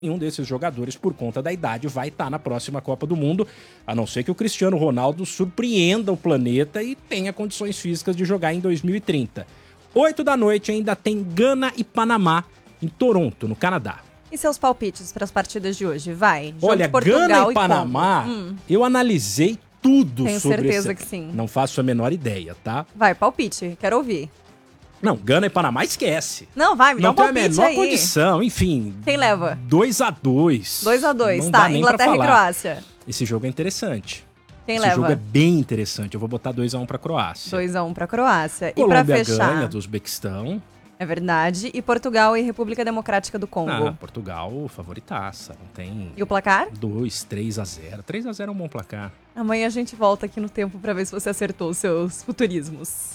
Nenhum desses jogadores, por conta da idade, vai estar na próxima Copa do Mundo, a não ser que o Cristiano Ronaldo surpreenda o planeta e tenha condições físicas de jogar em 2030. 8 da noite ainda tem Gana e Panamá em Toronto, no Canadá. E seus palpites para as partidas de hoje? Vai. Jogo Olha, de Portugal Gana e Panamá, eu analisei tudo Tenho sobre certeza que sim. Não faço a menor ideia, tá? Vai, palpite. Quero ouvir. Não, Gana e Panamá esquece. Não, vai, me dá um palpite aí. Não tem a menor condição, enfim. Quem leva? 2-2. 2-2, tá. Inglaterra e Croácia. Esse jogo é interessante. Quem leva? Esse jogo é bem interessante. Eu vou botar 2-1 pra Croácia. 2-1 pra Croácia. Colômbia e pra fechar... ganha do Uzbequistão. É verdade. E Portugal e República Democrática do Congo. Portugal, favoritaça. Não tem... E o placar? 3-0. 3-0 é um bom placar. Amanhã a gente volta aqui no tempo pra ver se você acertou os seus futurismos.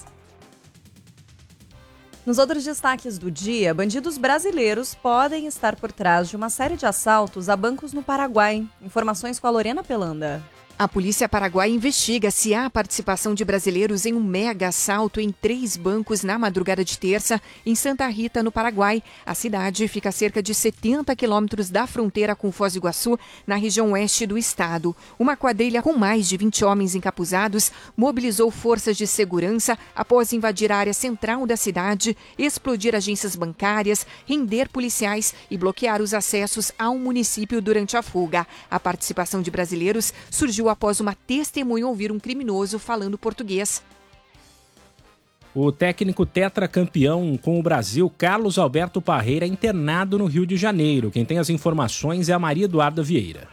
Nos outros destaques do dia, bandidos brasileiros podem estar por trás de uma série de assaltos a bancos no Paraguai. Informações com a Lorena Pelanda. A polícia paraguaia investiga se há participação de brasileiros em um mega assalto em 3 bancos na madrugada de terça, em Santa Rita, no Paraguai. A cidade fica a cerca de 70 quilômetros da fronteira com Foz do Iguaçu, na região oeste do estado. Uma quadrilha com mais de 20 homens encapuzados mobilizou forças de segurança após invadir a área central da cidade, explodir agências bancárias, render policiais e bloquear os acessos ao município durante a fuga. A participação de brasileiros surgiu após uma testemunha ouvir um criminoso falando português. O técnico tetracampeão com o Brasil, Carlos Alberto Parreira, é internado no Rio de Janeiro. Quem tem as informações é a Maria Eduarda Vieira.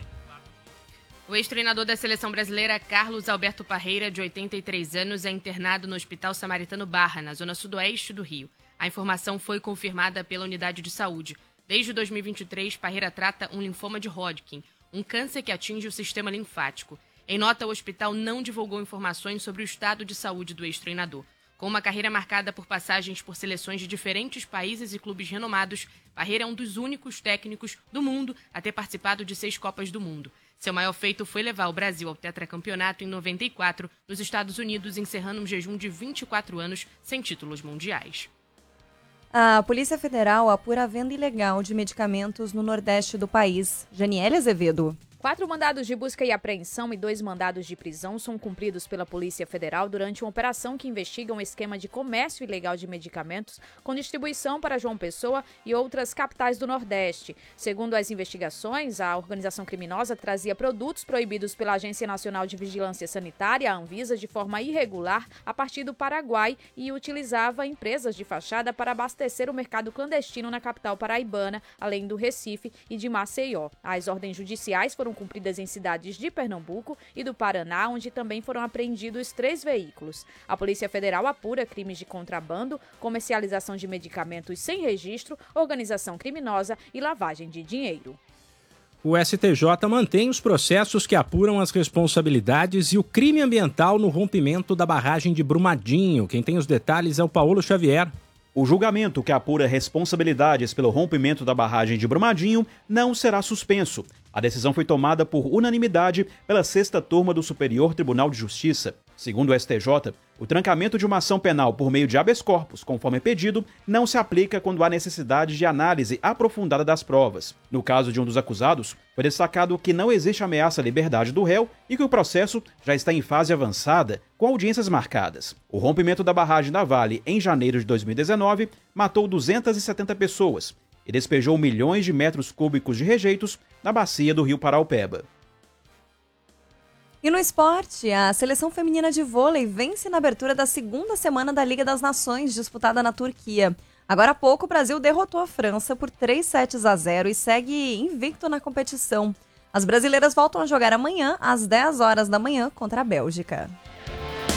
O ex-treinador da seleção brasileira, Carlos Alberto Parreira, de 83 anos, é internado no Hospital Samaritano Barra, na zona sudoeste do Rio. A informação foi confirmada pela unidade de saúde. Desde 2023, Parreira trata um linfoma de Hodgkin, um câncer que atinge o sistema linfático. Em nota, o hospital não divulgou informações sobre o estado de saúde do ex-treinador. Com uma carreira marcada por passagens por seleções de diferentes países e clubes renomados, Parreira é um dos únicos técnicos do mundo a ter participado de 6 Copas do Mundo. Seu maior feito foi levar o Brasil ao tetracampeonato em 94, nos Estados Unidos, encerrando um jejum de 24 anos sem títulos mundiais. A Polícia Federal apura a venda ilegal de medicamentos no Nordeste do país. Janiele Azevedo. 4 mandados de busca e apreensão e 2 mandados de prisão são cumpridos pela Polícia Federal durante uma operação que investiga um esquema de comércio ilegal de medicamentos com distribuição para João Pessoa e outras capitais do Nordeste. Segundo as investigações, a organização criminosa trazia produtos proibidos pela Agência Nacional de Vigilância Sanitária, a Anvisa, de forma irregular a partir do Paraguai e utilizava empresas de fachada para abastecer o mercado clandestino na capital paraibana, além do Recife e de Maceió. As ordens judiciais foram cumpridas em cidades de Pernambuco e do Paraná, onde também foram apreendidos 3 veículos. A Polícia Federal apura crimes de contrabando, comercialização de medicamentos sem registro, organização criminosa e lavagem de dinheiro. O STJ mantém os processos que apuram as responsabilidades e o crime ambiental no rompimento da barragem de Brumadinho. Quem tem os detalhes é o Paulo Xavier. O julgamento que apura responsabilidades pelo rompimento da barragem de Brumadinho não será suspenso. A decisão foi tomada por unanimidade pela 6ª Turma do Superior Tribunal de Justiça. Segundo o STJ, o trancamento de uma ação penal por meio de habeas corpus, conforme pedido, não se aplica quando há necessidade de análise aprofundada das provas. No caso de um dos acusados, foi destacado que não existe ameaça à liberdade do réu e que o processo já está em fase avançada, com audiências marcadas. O rompimento da barragem da Vale em janeiro de 2019 matou 270 pessoas e despejou milhões de metros cúbicos de rejeitos na bacia do rio Paraupeba. E no esporte, a seleção feminina de vôlei vence na abertura da 2ª semana da Liga das Nações, disputada na Turquia. Agora há pouco, o Brasil derrotou a França por 3-0 e segue invicto na competição. As brasileiras voltam a jogar amanhã, às 10 horas da manhã, contra a Bélgica.